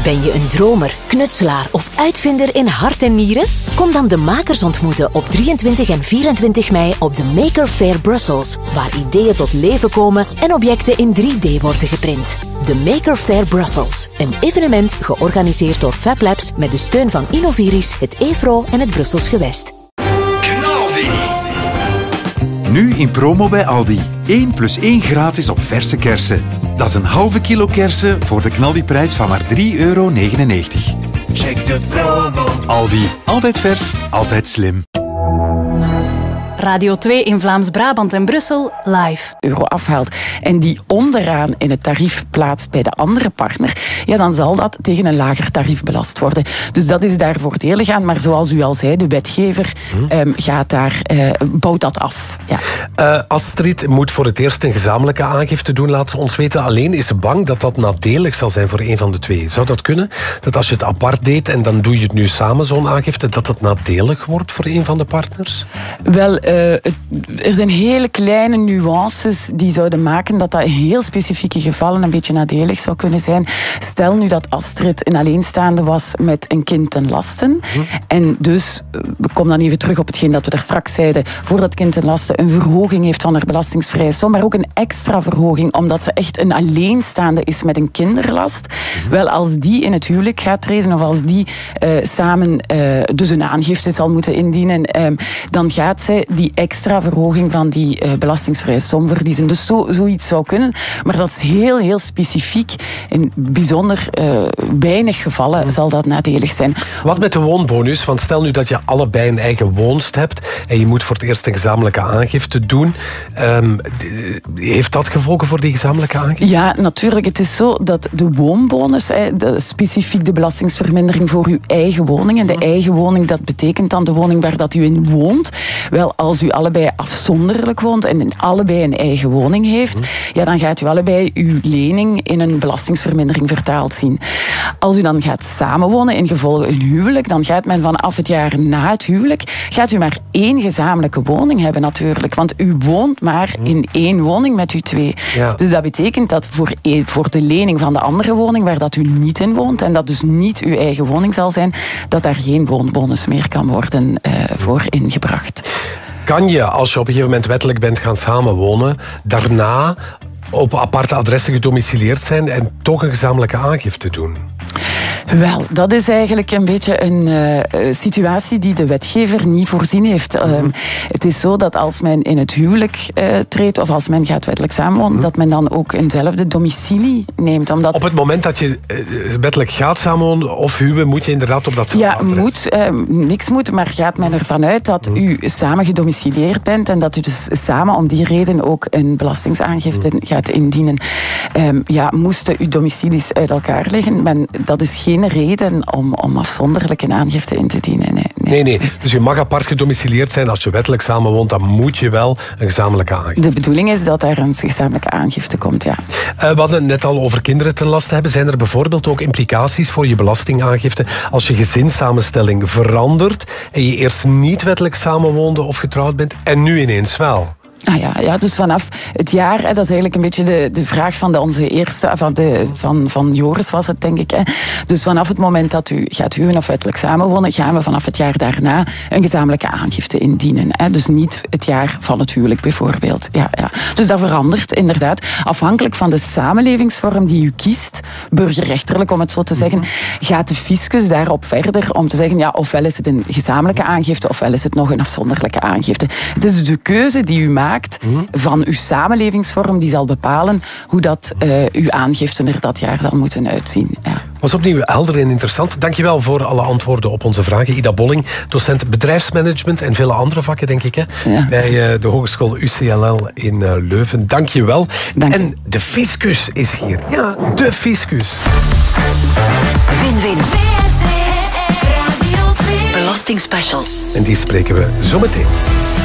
Ben je een dromer, knutselaar of uitvinder in hart en nieren? Kom dan de makers ontmoeten op 23 en 24 mei op de Maker Faire Brussels, waar ideeën tot leven komen en objecten in 3D worden geprint. De Maker Faire Brussels, een evenement georganiseerd door Fab Labs met de steun van Innoviris, het EFRO en het Brussels Gewest. Nu in promo bij Aldi. 1 + 1 gratis op verse kersen. Dat is een halve kilo kersen voor de knaldiprijs van maar €3,99. Check de promo. Aldi. Altijd vers, altijd slim. Radio 2 in Vlaams-Brabant en Brussel live. Euro afhaalt en die onderaan in het tarief plaatst bij de andere partner, ja, dan zal dat tegen een lager tarief belast worden. Dus dat is daar voordelig aan. Maar zoals u al zei, de wetgever bouwt dat af. Ja. Astrid moet voor het eerst een gezamenlijke aangifte doen, laat ze ons weten. Alleen is ze bang dat dat nadelig zal zijn voor een van de twee. Zou dat kunnen? Dat als je het apart deed en dan doe je het nu samen, zo'n aangifte, dat het nadelig wordt voor een van de partners? Wel, er zijn hele kleine nuances die zouden maken dat in heel specifieke gevallen een beetje nadelig zou kunnen zijn. Stel nu dat Astrid een alleenstaande was met een kind ten laste. En dus, we komen dan even terug op hetgeen dat we daar straks zeiden, voor dat kind ten laste een verhoging heeft van haar belastingsvrije som, maar ook een extra verhoging, omdat ze echt een alleenstaande is met een kinderlast. Wel, als die in het huwelijk gaat treden, of als die samen dus een aangifte zal moeten indienen, dan gaat zij die extra verhoging van die belastingsvrije som verliezen. Dus zoiets zou kunnen, maar dat is heel, heel specifiek. In bijzonder weinig gevallen zal dat nadelig zijn. Wat met de woonbonus? Want stel nu dat je allebei een eigen woonst hebt en je moet voor het eerst een gezamenlijke aangifte doen. Heeft dat gevolgen voor die gezamenlijke aangifte? Ja, natuurlijk. Het is zo dat de woonbonus, specifiek de belastingsvermindering voor uw eigen woning, en de eigen woning, dat betekent dan de woning waar dat u in woont. Wel, als u allebei afzonderlijk woont en allebei een eigen woning heeft, ja, dan gaat u allebei uw lening in een belastingsvermindering vertaald zien. Als u dan gaat samenwonen in gevolge een huwelijk, dan gaat men vanaf het jaar na het huwelijk, gaat u maar 1 gezamenlijke woning hebben natuurlijk. Want u woont maar in 1 woning met u 2. Ja. Dus dat betekent dat voor de lening van de andere woning, waar dat u niet in woont, en dat dus niet uw eigen woning zal zijn, dat daar geen woonbonus meer kan worden voor ingebracht. Kan je, als je op een gegeven moment wettelijk bent gaan samenwonen, daarna op aparte adressen gedomicileerd zijn en toch een gezamenlijke aangifte doen? Wel, dat is eigenlijk een beetje een situatie die de wetgever niet voorzien heeft. Het is zo dat als men in het huwelijk treedt, of als men gaat wettelijk samenwonen, dat men dan ook eenzelfde domicilie neemt. Omdat... Op het moment dat je wettelijk gaat samenwonen of huwen, moet je inderdaad op datzelfde adres? Ja, niks moet, maar gaat men ervan uit dat u samen gedomicilieerd bent en dat u dus samen om die reden ook een belastingsaangifte gaat indienen. Moesten uw domicilies uit elkaar liggen, dat is geen reden om afzonderlijk een aangifte in te dienen. Nee. Dus je mag apart gedomicileerd zijn. Als je wettelijk samenwoont, dan moet je wel een gezamenlijke aangifte. De bedoeling is dat er een gezamenlijke aangifte komt, ja. We hadden het net al over kinderen ten laste hebben. Zijn er bijvoorbeeld ook implicaties voor je belastingaangifte als je gezinssamenstelling verandert en je eerst niet wettelijk samenwoonde of getrouwd bent en nu ineens wel? Ja, dus vanaf het jaar, dat is eigenlijk een beetje de vraag van onze eerste, van Joris was het, denk ik. Dus vanaf het moment dat u gaat huwen of wettelijk samenwonen, gaan we vanaf het jaar daarna een gezamenlijke aangifte indienen. Dus niet het jaar van het huwelijk bijvoorbeeld. Ja. Dus dat verandert inderdaad. Afhankelijk van de samenlevingsvorm die u kiest, burgerrechterlijk om het zo te zeggen, gaat de fiscus daarop verder om te zeggen, ofwel is het een gezamenlijke aangifte, ofwel is het nog een afzonderlijke aangifte. Het is de keuze die u maakt van uw samenlevingsvorm, die zal bepalen hoe dat uw aangifte er dat jaar zal moeten uitzien. Ja. Was opnieuw helder en interessant. Dankjewel voor alle antwoorden op onze vragen. Ida Bolling, docent bedrijfsmanagement en vele andere vakken, denk ik, bij de Hogeschool UCLL in Leuven. Dankjewel. En de fiscus is hier. Ja, de fiscus. Win-win. Belastingspecial. En die spreken we zo meteen.